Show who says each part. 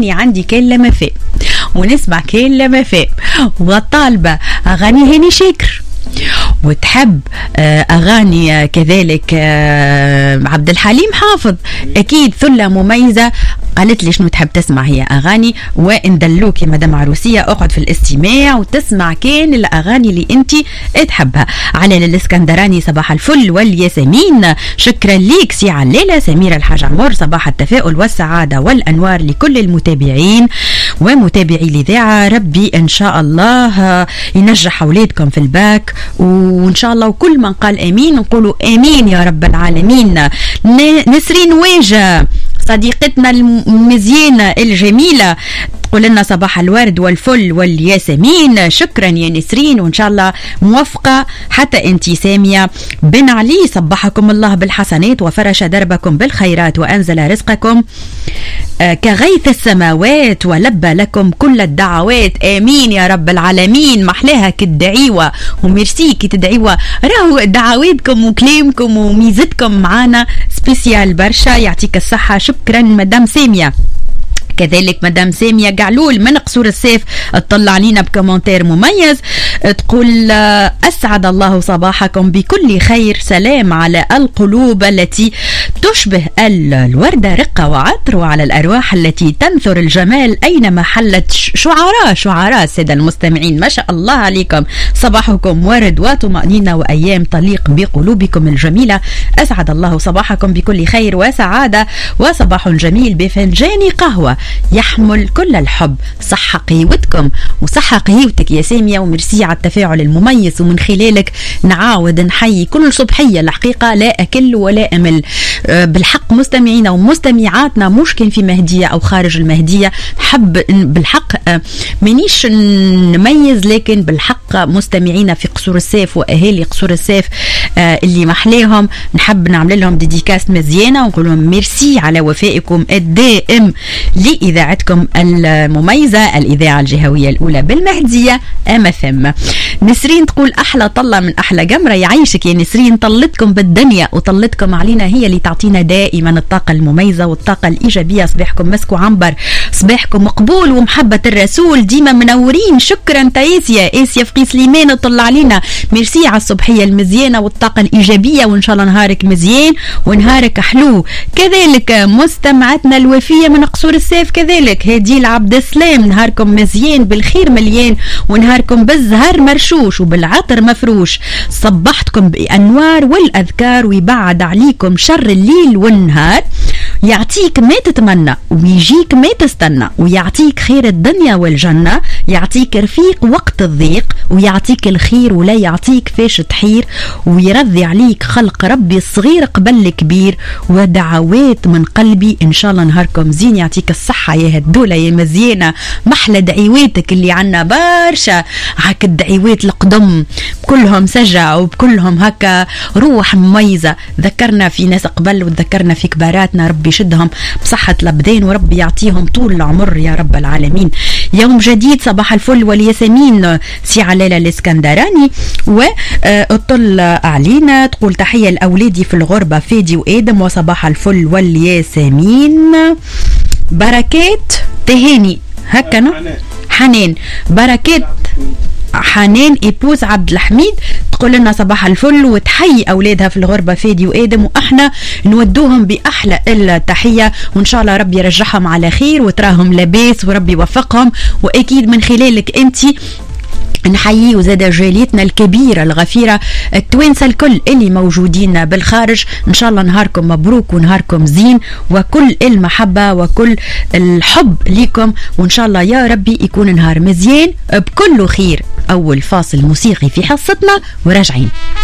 Speaker 1: أغاني عندي كان لما فاء ونسمع كان لما فاء وطالبة أغاني هاني شاكر وتحب أغاني كذلك عبد الحليم حافظ، أكيد ثلة مميزة. قالت لي شنو تحب تسمع هي أغاني وندلوك يا مدام عروسية اقعد في الاستماع وتسمع كان الأغاني اللي انتي تحبها. علي الاسكندراني صباح الفل والياسمين، شكرا ليك سي علالة. سميرة الحاج عمر صباح التفاؤل والسعادة والأنوار لكل المتابعين ومتابعي الإذاعة، ربي إن شاء الله ينجح أولادكم في الباك وإن شاء الله وكل من قال آمين نقولوا آمين يا رب العالمين. نسرين واجه صديقتنا المزيانة الجميلة تقول لنا صباح الورد والفل والياسمين، شكرا يا نسرين وإن شاء الله موفقة حتى أنتي. سامية بن علي صبحكم الله بالحسنات وفرش دربكم بالخيرات وأنزل رزقكم كغيث السماوات ولبى لكم كل الدعوات، آمين يا رب العالمين. محلاها كالدعيوة وميرسي كتدعيوة، راهو دعواتكم وكلامكم وميزتكم معانا سبيسيال برشا، يعطيك الصحة. شكرا مدام سامية. كذلك مدام سامية قعلول من قصور السيف اطلع علينا بكومنتير مميز تقول أسعد الله صباحكم بكل خير، سلام على القلوب التي تشبه الوردة رقة وعطر وعلى الأرواح التي تنثر الجمال أينما حلت. شعراء السادة المستمعين ما شاء الله عليكم، صباحكم ورد وطمأنينة وأيام تليق بقلوبكم الجميلة. أسعد الله صباحكم بكل خير وسعادة وصباح جميل بفنجان قهوة يحمل كل الحب. صحة قهوتكم وصحة قهوتك يا سامية، ومرسي على التفاعل المميز ومن خلالك نعاود نحيي كل صبحية. الحقيقة لا أكل ولا أمل بالحق مستمعينا ومستمعاتنا، مشكل في مهدية أو خارج المهدية، نحب بالحق منيش نميز، لكن بالحق مستمعينا في قصور السيف وأهالي قصور السيف اللي محليهم نحب نعمل لهم ديديكاست مزيانة ونقول لهم ميرسي على وفائكم الدائم لإذاعتكم المميزة، الإذاعة الجهوية الأولى بالمهدية أمثم. نسرين تقول أحلى طلة من أحلى جمرة، يعيشك يا نسرين، طلتكم بالدنيا وطلتكم علينا هي اللي تعطينا دائما الطاقة المميزة والطاقة الإيجابية. صباحكم مسك وعنبر، صباحكم مقبول ومحبة الرسول، ديما منورين. شكرا تايسيا آسيا فقي سليمان طلع علينا، ميرسي على الصبحية المزيانة والطاقة الإيجابية، وإن شاء الله نهارك مزيان ونهارك حلو. كذلك مستمعتنا الوفية من قصور السيف كذلك هديل عبد السلام، نهاركم مزيان بالخير مليان ونهاركم بالزهر مرشوش وبالعطر مفروش. صبحتكم بأنوار والأذكار ويبعد عليكم شر الليل والنهار، يعطيك ما تتمنى ويجيك ما تستنى، ويعطيك خير الدنيا والجنة، يعطيك رفيق وقت الضيق، ويعطيك الخير ولا يعطيك فاش تحير، ويرضي عليك خلق ربي الصغير قبل الكبير. ودعوات من قلبي إن شاء الله نهاركم زين، يعطيك الصحة يا هدولة يا مزيانة. محلى دعواتك اللي عنا برشا، هكا الدعوات القدم كلهم سجع وبكلهم هكا روح مميزة. ذكرنا في ناس قبل وذكرنا في كباراتنا، ربي يشدهم بصحة الأبدان وربي يعطيهم طول العمر يا رب العالمين. يوم جديد، صباح الفل والياسمين. سي علالة الاسكندراني وطل علينا تقول تحية لأولادي في الغربة فادي وآدم، وصباح الفل والياسمين. بركات تهاني هكا حنان بركات حنان إيبوز عبد الحميد تقول لنا صباح الفل وتحيي أولادها في الغربة فادي وآدم، وإحنا نودوهم بأحلى التحية، وإن شاء الله ربي يرجعهم على خير وتراهم لباس وربي يوفقهم. وأكيد من خلالك أنتي نحيي وزاد جاليتنا الكبيرة الغفيرة التوانسة الكل اللي موجودين بالخارج. إن شاء الله نهاركم مبروك ونهاركم زين وكل المحبة وكل الحب لكم، وإن شاء الله يا ربي يكون نهار مزيان بكل خير. أول فاصل موسيقي في حصتنا وراجعين.